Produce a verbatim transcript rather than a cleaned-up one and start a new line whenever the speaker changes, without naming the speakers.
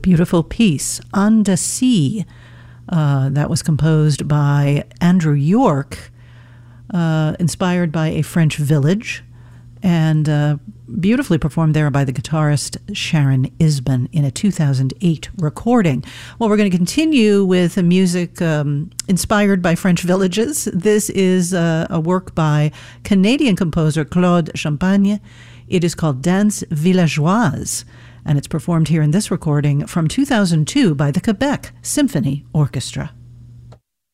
beautiful piece, On the Sea. Uh, that was composed by Andrew York, uh, inspired by a French village, and uh, beautifully performed there by the guitarist Sharon Isbin in a two thousand eight recording. Well, we're going to continue with music um, inspired by French villages. This is uh, a work by Canadian composer Claude Champagne. It is called Danse Villageoise, and it's performed here in this recording from two thousand two by the Quebec Symphony Orchestra.